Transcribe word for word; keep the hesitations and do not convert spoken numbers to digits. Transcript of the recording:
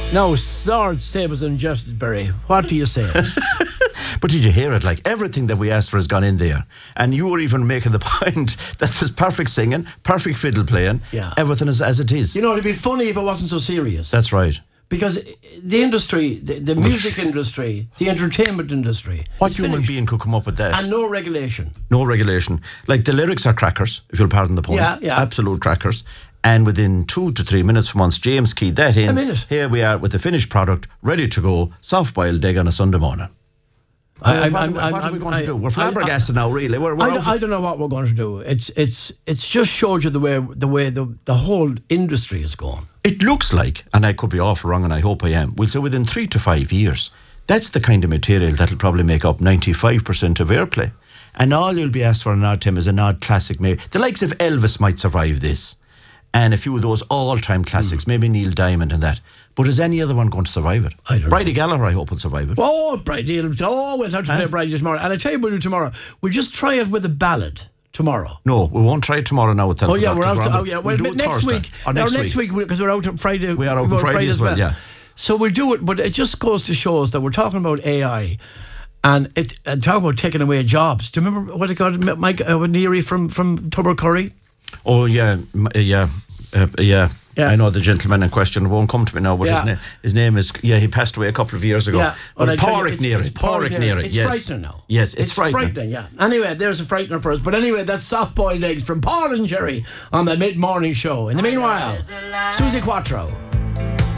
Now, Lord save us and Justice Berry. What do you say? But did you hear it? Like, everything that we asked for has gone in there. And you were even making the point that there's perfect singing, perfect fiddle playing, Yeah. everything is as it is. You know, it'd be funny if it wasn't so serious. That's right. Because the industry, the, the music industry, the entertainment industry, What is human finished. being could come up with that? And no regulation. No regulation. Like, the lyrics are crackers, if you'll pardon the pun. Yeah, yeah. Absolute crackers. And within two to three minutes from once James keyed that in, A minute. here we are with the finished product, ready to go, soft-boiled egg on a Sunday morning. I- Well, I'm- what, I'm- what I'm- are we going I- to do? We're I- flabbergasted now, really. We're, we're I, out I of- don't know what we're going to do. It's it's it's just showed you the way the way the, the whole industry is going. It looks like, and I could be awful wrong, and I hope I am, we'll say within three to five years, that's the kind of material that'll probably make up ninety-five percent of airplay. And all you'll be asked for an odd time is an odd classic. Maybe the likes of Elvis might survive this, and a few of those all-time classics, Mm. maybe Neil Diamond and that. But is any other one going to survive it? I don't know. Bridie Gallagher, I hope, will survive it. Oh, Brady! Oh, we'll have to play Brady tomorrow. And I tell you what we'll do tomorrow. We'll just try it with a ballad tomorrow. No, we won't try it tomorrow now with Oh Telephone yeah, we're Doctors. out. on Oh the- yeah, we'll well do it next Thursday. week. Or no, next, next week because we're out on Friday. We are out on we're Friday as well, yeah. So we'll do it, but it just goes to show us that we're talking about A I, and it's and talk about taking away jobs. Do you remember what it called Mike uh, Neary from from Tubbercurry? Oh yeah, m- uh, yeah, uh, yeah. Yeah. I know the gentleman in question. It won't come to me now, but Yeah. his, na- his name is, yeah, he passed away a couple of years ago. Yeah, But I tell you, Pádraig it's- Neary. it's Pádraig Neary, It's yes. frightening now. Yes, it's, frightening. Yeah. Anyway, there's a frightener for us. But anyway, that's soft boiled eggs from Paul and Jerry on the mid morning show. In the meanwhile, Susie Quattro.